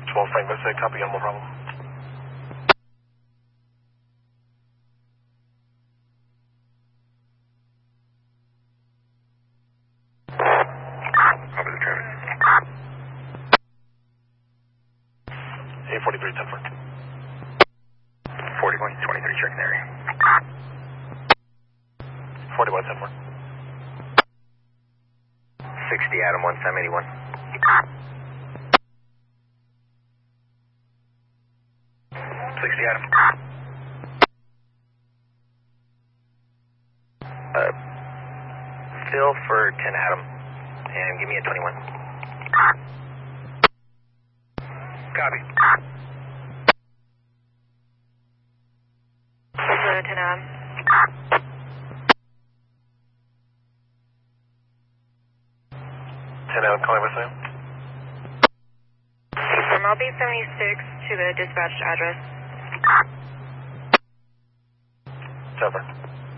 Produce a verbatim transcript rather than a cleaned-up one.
twelve Frank Mesa, copy, no problem. Copy the traffic. eight forty-three, ten four. forty-one, twenty-three, checking area. forty-one, ten four. sixty, Adam, one, Sam eighty-one. sixty, Adam. Uh, fill for ten, Adam, and give me a twenty-one. Copy. Zero ten, Adam. ten Adam, calling Mesa. From L B seventy-six to the dispatched address. ten four.